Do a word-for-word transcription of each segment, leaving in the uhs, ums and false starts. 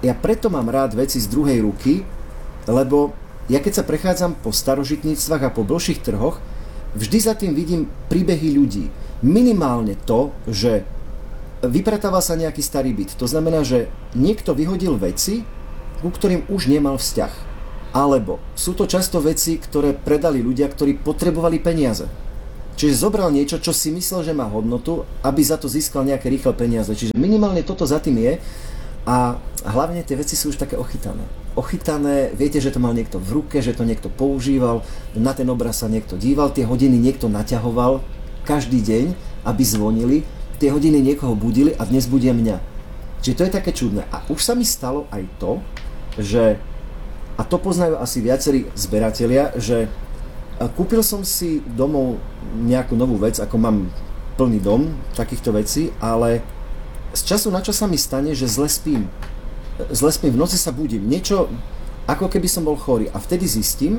Ja preto mám rád veci z druhej ruky, lebo ja keď sa prechádzam po starožitníctvách a po dlhších trhoch, vždy za tým vidím príbehy ľudí. Minimálne to, že vypratával sa nejaký starý byt. To znamená, že niekto vyhodil veci, ku ktorým už nemal vzťah. Alebo sú to často veci, ktoré predali ľudia, ktorí potrebovali peniaze. Čiže zobral niečo, čo si myslel, že má hodnotu, aby za to získal nejaké rýchle peniaze. Čiže minimálne toto za tým je. A hlavne tie veci sú už také ochytané. Ochytané, viete, že to mal niekto v ruke, že to niekto používal, na ten obraz sa niekto díval, tie hodiny niekto naťahoval každý deň, aby zvonili, tie hodiny niekoho budili a dnes budia mňa. Čiže to je také čudné. A už sa mi stalo aj to, že, a to poznajú asi viacerí zberatelia, že kúpil som si domov nejakú novú vec, ako mám plný dom takýchto vecí, ale z času na čas sa mi stane, že zle spím. Zle spím, v noci sa budím. Niečo, ako keby som bol chorý. A vtedy zistím,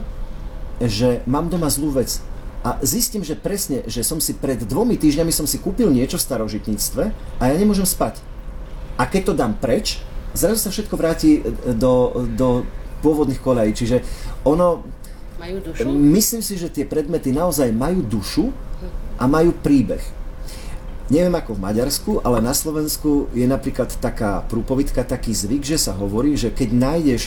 že mám doma zlú vec. A zistím, že presne, že som si pred dvomi týždňami som si kúpil niečo v starožitníctve a ja nemôžem spať. A keď to dám preč, zrazu sa všetko vráti do, do pôvodných koľají. Čiže ono... Majú dušu? Myslím si, že tie predmety naozaj majú dušu a majú príbeh. Neviem ako v Maďarsku, ale na Slovensku je napríklad taká prúpovidka, taký zvyk, že sa hovorí, že keď nájdeš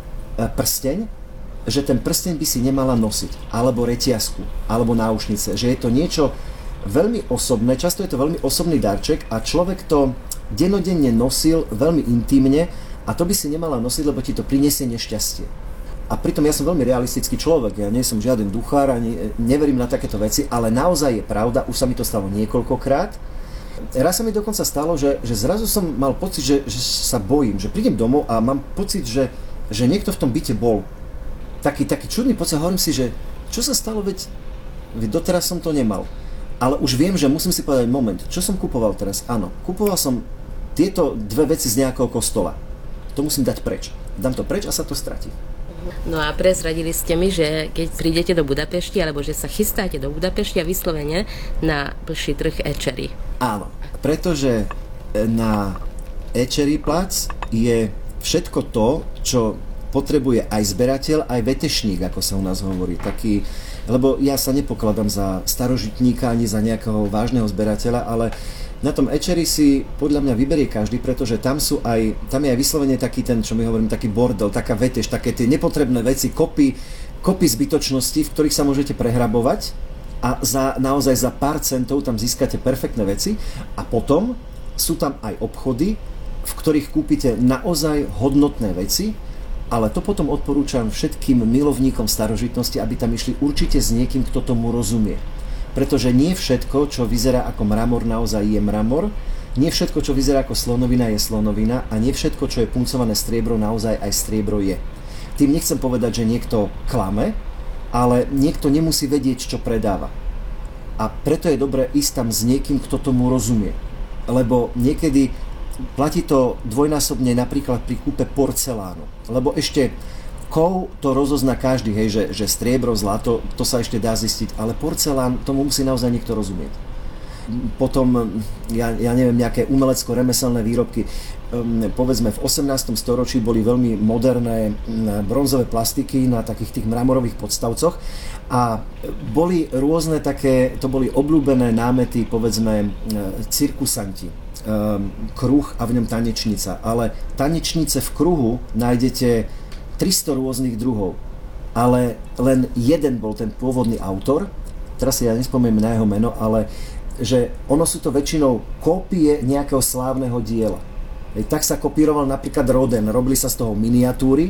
prsteň, že ten prsteň by si nemala nosiť, alebo reťazku, alebo náušnice, že je to niečo veľmi osobné, často je to veľmi osobný darček a človek to denodenne nosil veľmi intímne a to by si nemala nosiť, lebo ti to prinesie nešťastie. A pritom ja som veľmi realistický človek, ja nie som žiaden duchár, ani neverím na takéto veci, ale naozaj je pravda, už sa mi to stalo niekoľkokrát. Raz sa mi dokonca stalo, že, že zrazu som mal pocit, že, že sa bojím, že prídem domov a mám pocit, že, že niekto v tom byte bol. Taký, taký čudný pocit, hovorím si, že čo sa stalo, veď, veď doteraz som to nemal. Ale už viem, že musím si povedať, moment, čo som kupoval teraz? Áno, kupoval som tieto dve veci z nejakého kostola. To musím dať preč. Dám to preč a sa to stratí. No a prezradili ste mi, že keď prídete do Budapešti, alebo že sa chystáte do Budapešti a vyslovene na plší trh Ecseri. Áno, pretože na Ecseri plac je všetko to, čo potrebuje aj zberateľ, aj vetešník, ako sa u nás hovorí. Taký, lebo ja sa nepokladám za starožitníka ani za nejakého vážneho zberateľa, ale na tom Ecseri si podľa mňa vyberie každý, pretože tam sú aj, tam je aj vyslovene taký ten, čo my hovorím, taký bordel, taká vetež, také tie nepotrebné veci, kopy, kopy zbytočností, v ktorých sa môžete prehrabovať a za, naozaj za pár centov tam získate perfektné veci a potom sú tam aj obchody, v ktorých kúpite naozaj hodnotné veci, ale to potom odporúčam všetkým milovníkom starožitnosti, aby tam išli určite s niekým, kto tomu rozumie. Pretože nie všetko, čo vyzerá ako mramor, naozaj je mramor, nie všetko, čo vyzerá ako slonovina, je slonovina a nie všetko, čo je puncované striebro, naozaj aj striebro je. Tým nechcem povedať, že niekto klame, ale niekto nemusí vedieť, čo predáva. A preto je dobré ísť tam s niekým, kto tomu rozumie. Lebo niekedy platí to dvojnásobne napríklad pri kúpe porcelánu. Lebo ešte kov to rozozná každý, hej, že, že striebro, zlato, to sa ešte dá zistiť, ale porcelán, tomu musí naozaj niekto rozumieť. Potom, ja, ja neviem, nejaké umelecko-remeselné výrobky, um, povedzme v osemnástom storočí boli veľmi moderné bronzové plastiky na takých tých mramorových podstavcoch a boli rôzne také, to boli obľúbené námety, povedzme, cirkusanti, um, kruh a v ňom tanečnica, ale tanečnice v kruhu nájdete tristo rôznych druhov, ale len jeden bol ten pôvodný autor, teraz si ja nespomínam na jeho meno, ale že ono sú to väčšinou kópie nejakého slávneho diela. Ej, tak sa kopíroval napríklad Rodin, robili sa z toho miniatúry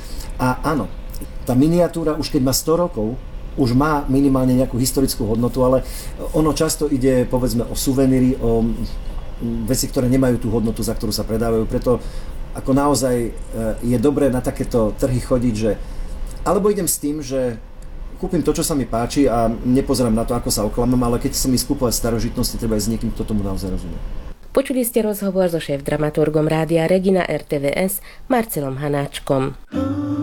a áno, tá miniatúra už keď má sto rokov, už má minimálne nejakú historickú hodnotu, ale ono často ide povedzme o suveníry, o veci, ktoré nemajú tú hodnotu, za ktorú sa predávajú, preto ako naozaj je dobré na takéto trhy chodiť, že alebo idem s tým, že kúpim to, čo sa mi páči a nepozerám na to, ako sa oklamám, ale keď som ísť kúpovať starožitnosti, treba ísť s niekým, kto tomu naozaj rozumie. Počuli ste rozhovor so šéf-dramaturgom rádia Regina er té vé es Marcelom Hanáčkom.